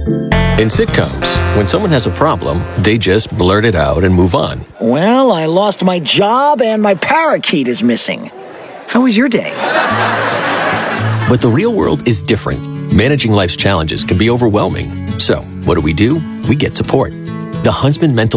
In sitcoms, when someone has a problem, they just blurt it out and move on. Well, I lost my job and my parakeet is missing. How was your day? But the real world is different. Managing life's challenges can be overwhelming. So, what do? We get support. The Huntsman Mental